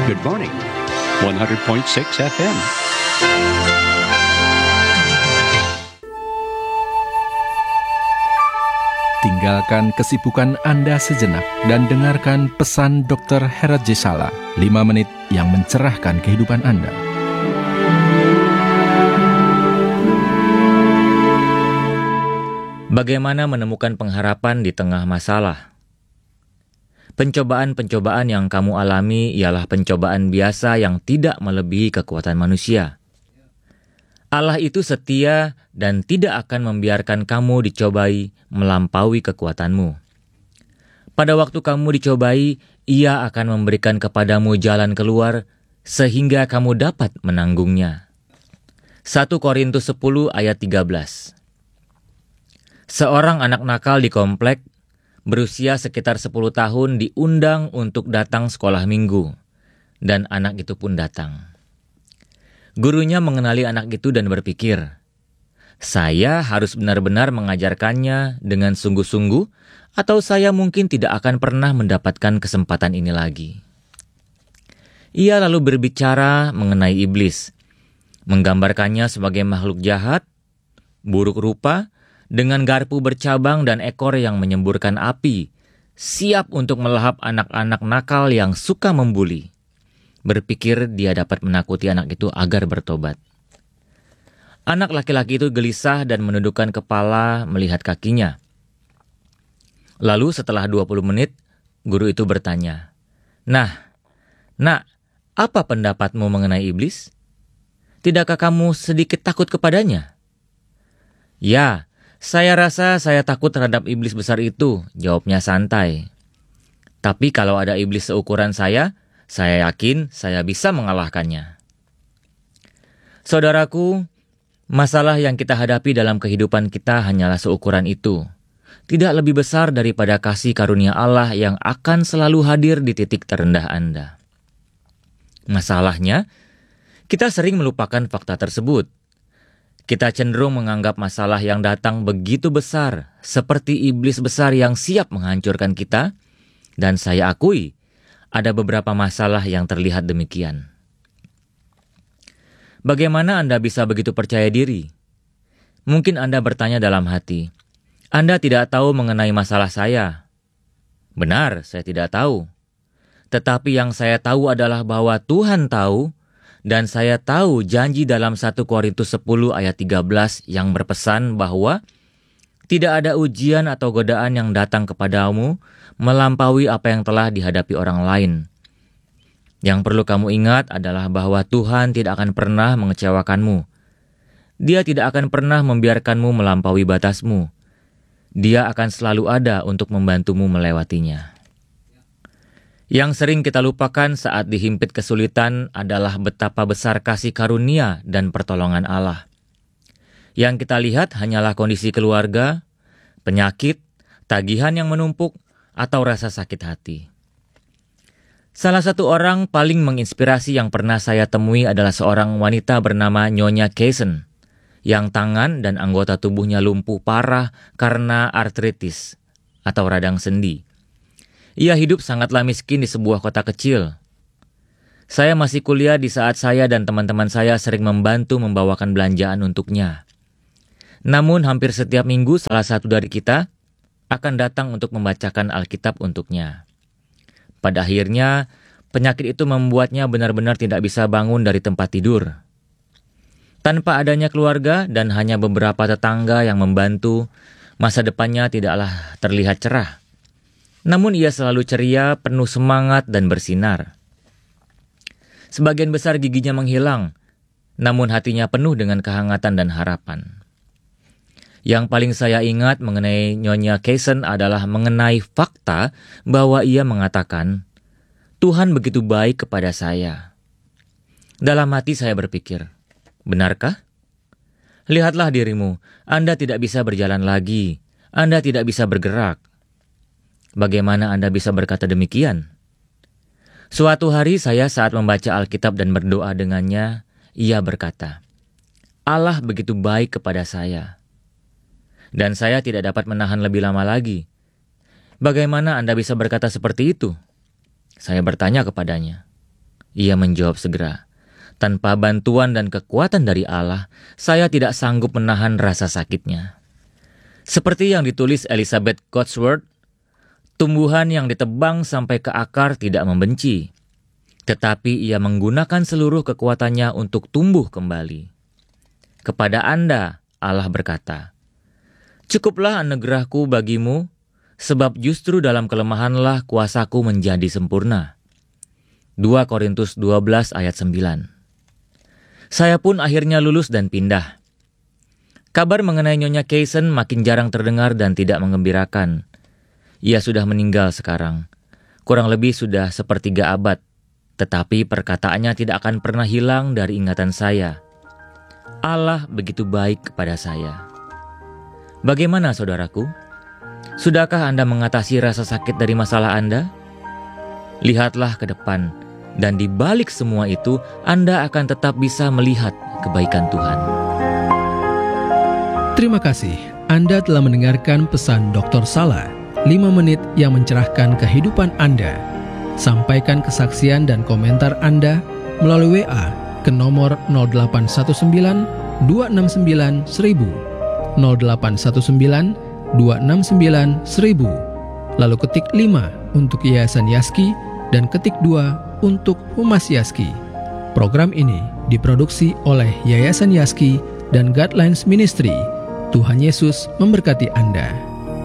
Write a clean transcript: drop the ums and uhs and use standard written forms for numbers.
Good morning, 100.6 FM. Tinggalkan kesibukan Anda sejenak dan dengarkan pesan Dr. Herat Jesala, 5 menit yang mencerahkan kehidupan Anda. Bagaimana menemukan pengharapan di tengah masalah? Pencobaan-pencobaan yang kamu alami ialah pencobaan biasa yang tidak melebihi kekuatan manusia. Allah itu setia dan tidak akan membiarkan kamu dicobai melampaui kekuatanmu. Pada waktu kamu dicobai, Ia akan memberikan kepadamu jalan keluar sehingga kamu dapat menanggungnya. 1 Korintus 10 ayat 13. Seorang anak nakal di komplek berusia sekitar 10 tahun diundang untuk datang sekolah minggu, dan anak itu pun datang. Gurunya mengenali anak itu dan berpikir, saya harus benar-benar mengajarkannya dengan sungguh-sungguh, atau saya mungkin tidak akan pernah mendapatkan kesempatan ini lagi. Ia lalu berbicara mengenai iblis, menggambarkannya sebagai makhluk jahat, buruk rupa, dengan garpu bercabang dan ekor yang menyemburkan api, siap untuk melahap anak-anak nakal yang suka membuli. Berpikir dia dapat menakuti anak itu agar bertobat. Anak laki-laki itu gelisah dan menundukkan kepala melihat kakinya. Lalu setelah 20 menit, guru itu bertanya, Nak, apa pendapatmu mengenai iblis? Tidakkah kamu sedikit takut kepadanya? Ya, saya rasa saya takut terhadap iblis besar itu, jawabnya santai. Tapi kalau ada iblis seukuran saya yakin saya bisa mengalahkannya. Saudaraku, masalah yang kita hadapi dalam kehidupan kita hanyalah seukuran itu. Tidak lebih besar daripada kasih karunia Allah yang akan selalu hadir di titik terendah Anda. Masalahnya, kita sering melupakan fakta tersebut. Kita cenderung menganggap masalah yang datang begitu besar, seperti iblis besar yang siap menghancurkan kita, dan saya akui, ada beberapa masalah yang terlihat demikian. Bagaimana Anda bisa begitu percaya diri? Mungkin Anda bertanya dalam hati, Anda tidak tahu mengenai masalah saya. Benar, saya tidak tahu. Tetapi yang saya tahu adalah bahwa Tuhan tahu, dan saya tahu janji dalam 1 Korintus 10 ayat 13 yang berpesan bahwa tidak ada ujian atau godaan yang datang kepadamu melampaui apa yang telah dihadapi orang lain. Yang perlu kamu ingat adalah bahwa Tuhan tidak akan pernah mengecewakanmu. Dia tidak akan pernah membiarkanmu melampaui batasmu. Dia akan selalu ada untuk membantumu melewatinya. Yang sering kita lupakan saat dihimpit kesulitan adalah betapa besar kasih karunia dan pertolongan Allah. Yang kita lihat hanyalah kondisi keluarga, penyakit, tagihan yang menumpuk, atau rasa sakit hati. Salah satu orang paling menginspirasi yang pernah saya temui adalah seorang wanita bernama Nyonya Kaysen, yang tangan dan anggota tubuhnya lumpuh parah karena artritis atau radang sendi. Ia hidup sangatlah miskin di sebuah kota kecil. Saya masih kuliah di saat saya dan teman-teman saya sering membantu membawakan belanjaan untuknya. Namun hampir setiap minggu salah satu dari kita akan datang untuk membacakan Alkitab untuknya. Pada akhirnya, penyakit itu membuatnya benar-benar tidak bisa bangun dari tempat tidur. Tanpa adanya keluarga dan hanya beberapa tetangga yang membantu, masa depannya tidaklah terlihat cerah. Namun ia selalu ceria, penuh semangat dan bersinar. Sebagian besar giginya menghilang, namun hatinya penuh dengan kehangatan dan harapan. Yang paling saya ingat mengenai Nyonya Kaysen adalah mengenai fakta bahwa ia mengatakan, Tuhan begitu baik kepada saya. Dalam hati saya berpikir, benarkah? Lihatlah dirimu, Anda tidak bisa berjalan lagi, Anda tidak bisa bergerak. Bagaimana Anda bisa berkata demikian? Suatu hari saya saat membaca Alkitab dan berdoa dengannya, ia berkata, Allah begitu baik kepada saya. Dan saya tidak dapat menahan lebih lama lagi. Bagaimana Anda bisa berkata seperti itu? Saya bertanya kepadanya. Ia menjawab segera. Tanpa bantuan dan kekuatan dari Allah, saya tidak sanggup menahan rasa sakitnya. Seperti yang ditulis Elizabeth Cotsworth, tumbuhan yang ditebang sampai ke akar tidak membenci, tetapi ia menggunakan seluruh kekuatannya untuk tumbuh kembali. Kepada Anda, Allah berkata, "Cukuplah anugerahku bagimu, sebab justru dalam kelemahanlah kuasaku menjadi sempurna." 2 Korintus 12 ayat 9. Saya pun akhirnya lulus dan pindah. Kabar mengenai Nyonya Kaysen makin jarang terdengar dan tidak menggembirakan. Ia sudah meninggal sekarang, kurang lebih sudah 1/3 abad, tetapi perkataannya tidak akan pernah hilang dari ingatan saya. Allah begitu baik kepada saya. Bagaimana saudaraku? Sudahkah Anda mengatasi rasa sakit dari masalah Anda? Lihatlah ke depan, dan di balik semua itu, Anda akan tetap bisa melihat kebaikan Tuhan. Terima kasih, Anda telah mendengarkan pesan Dr. Sala, 5 menit yang mencerahkan kehidupan Anda. Sampaikan kesaksian dan komentar Anda melalui WA ke nomor 0819 269 1000, 0819 269 1000, lalu ketik 5 untuk Yayasan Yaski dan ketik 2 untuk Humas Yaski. Program ini diproduksi oleh Yayasan Yaski dan Guidelines Ministry. Tuhan Yesus memberkati Anda.